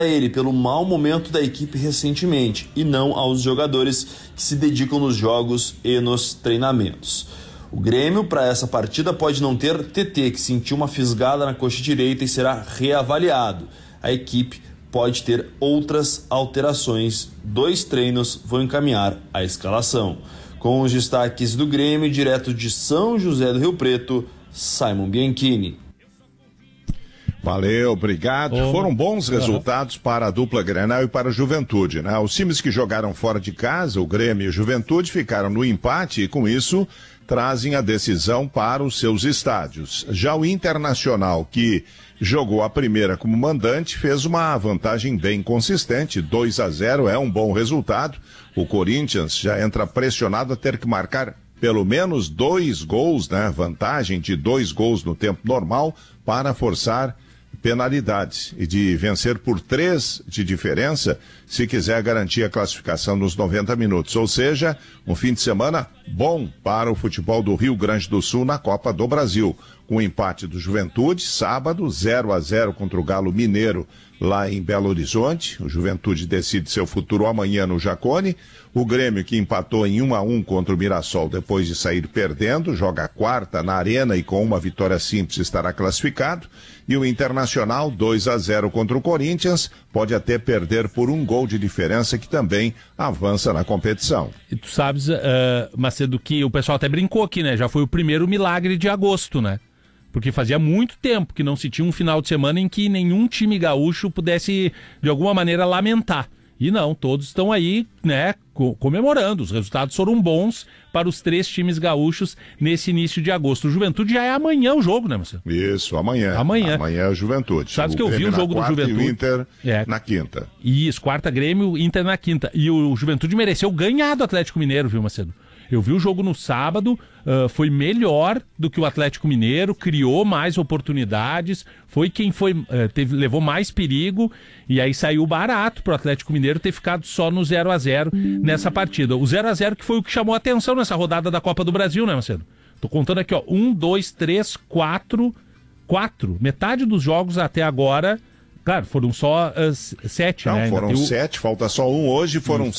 ele pelo mau momento da equipe recentemente e não aos jogadores que se dedicam nos jogos e nos treinamentos. O Grêmio, para essa partida, pode não ter TT, que sentiu uma fisgada na coxa direita e será reavaliado. A equipe pode ter outras alterações. 2 treinos vão encaminhar a escalação. Com os destaques do Grêmio, direto de São José do Rio Preto, Simon Bianchini. Valeu, obrigado. Foram bons resultados para a dupla Grenal e para a Juventude, né? Os times que jogaram fora de casa, o Grêmio e a Juventude, ficaram no empate e, com isso, trazem a decisão para os seus estádios. Já o Internacional, que jogou a primeira como mandante, fez uma vantagem bem consistente, 2-0, é um bom resultado. O Corinthians já entra pressionado a ter que marcar pelo menos 2 gols, né? Vantagem de 2 gols no tempo normal para forçar penalidades e de vencer por 3 de diferença se quiser garantir a classificação nos 90 minutos. Ou seja, um fim de semana bom para o futebol do Rio Grande do Sul na Copa do Brasil. Com o empate do Juventude, sábado, 0-0 contra o Galo Mineiro lá em Belo Horizonte. O Juventude decide seu futuro amanhã no Jacone. O Grêmio, que empatou em 1-1 contra o Mirassol depois de sair perdendo, joga a quarta na Arena e com uma vitória simples estará classificado. E o Internacional, 2-0 contra o Corinthians, pode até perder por 1 gol de diferença, que também avança na competição. E tu sabes, Macedo, que o pessoal até brincou aqui, né? Já foi o primeiro milagre de agosto, né? Porque fazia muito tempo que não se tinha um final de semana em que nenhum time gaúcho pudesse, de alguma maneira, lamentar. E não, todos estão aí, né, comemorando. Os resultados foram bons para os 3 times gaúchos nesse início de agosto. O Juventude já é amanhã o jogo, né, Marcelo? Isso, amanhã. Amanhã é o Juventude. Sabe que eu vi o jogo do Juventude? E o Inter na quinta. Isso, quarta Grêmio, Inter na quinta. E o Juventude mereceu ganhar do Atlético Mineiro, viu, Macedo? Eu vi o jogo no sábado, foi melhor do que o Atlético Mineiro, criou mais oportunidades, foi quem levou mais perigo, e aí saiu barato pro Atlético Mineiro ter ficado só no 0-0 nessa partida. O 0-0 que foi o que chamou a atenção nessa rodada da Copa do Brasil, né, Macedo? Tô contando aqui, ó, 1, 2, 3, 4, metade dos jogos até agora. Claro, foram só 7, não, né? Foram 7, falta só 1 hoje. Foram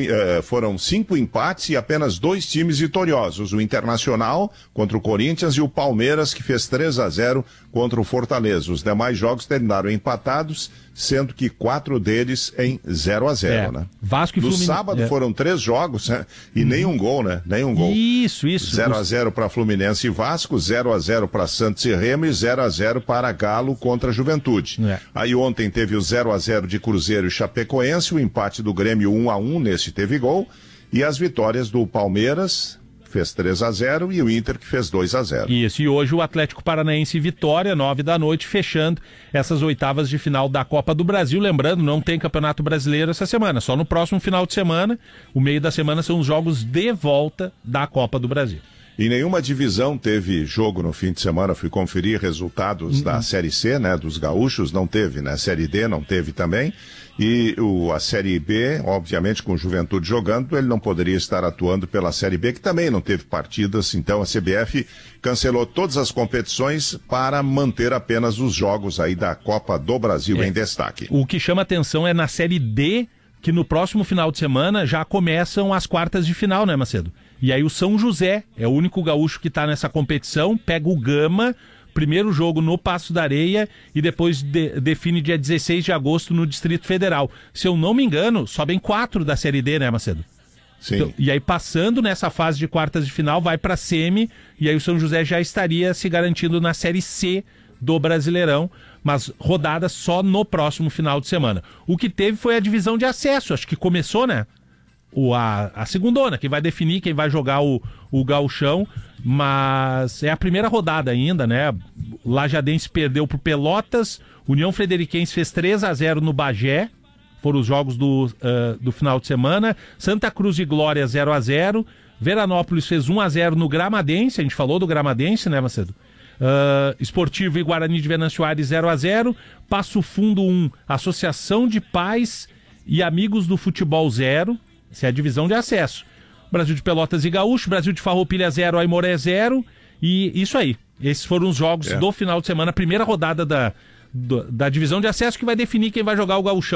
5 empates e apenas 2 times vitoriosos. O Internacional contra o Corinthians e o Palmeiras, que fez 3-0 contra o Fortaleza. Os demais jogos terminaram empatados, sendo que 4 deles em 0-0, né? Vasco e no Fluminense. Sábado foram 3 jogos, né? E nenhum gol, né? Nenhum gol. Isso. 0-0 para Fluminense e Vasco, 0-0 para Santos e Remo e 0-0 para Galo contra a Juventude. Aí ontem teve o 0-0 de Cruzeiro e Chapecoense, o empate do Grêmio 1-1, nesse teve gol, e as vitórias do Palmeiras, fez 3-0, e o Inter, que fez 2-0. Isso, e hoje o Atlético Paranaense Vitória, 9 da noite, fechando essas oitavas de final da Copa do Brasil. Lembrando, não tem Campeonato Brasileiro essa semana, só no próximo final de semana. O meio da semana são os jogos de volta da Copa do Brasil. E nenhuma divisão teve jogo no fim de semana. Fui conferir resultados da Série C, né, dos gaúchos, não teve, né? Série D não teve também. E a Série B, obviamente, com o Juventude jogando, ele não poderia estar atuando pela Série B, que também não teve partidas. Então a CBF cancelou todas as competições para manter apenas os jogos aí da Copa do Brasil em destaque. O que chama atenção é na Série D, que no próximo final de semana já começam as quartas de final, né, Macedo? E aí o São José é o único gaúcho que está nessa competição, pega o Gama, primeiro jogo no Passo da Areia, e depois define dia 16 de agosto no Distrito Federal. Se eu não me engano, sobem 4 da Série D, né, Macedo? Sim. Então, e aí passando nessa fase de quartas de final, vai para semi, e aí o São José já estaria se garantindo na Série C do Brasileirão, mas rodada só no próximo final de semana. O que teve foi a divisão de acesso, acho que começou, né? A segundona, que vai definir quem vai jogar o gauchão, mas é a primeira rodada ainda, né? Lajadense perdeu pro Pelotas, União Frederiquense fez 3-0 no Bagé, foram os jogos do final de semana. Santa Cruz e Glória 0-0, Veranópolis fez 1-0 no Gramadense, a gente falou do Gramadense, né, Macedo? Esportivo e Guarani de Venâncio Aires 0-0, Passo Fundo 1, Associação de Pais e Amigos do Futebol 0, essa é a divisão de acesso. Brasil de Pelotas e Gaúcho, Brasil de Farroupilha 0, Aimoré 0, e isso aí. Esses foram os jogos do final de semana, a primeira rodada da divisão de acesso que vai definir quem vai jogar o Gauchão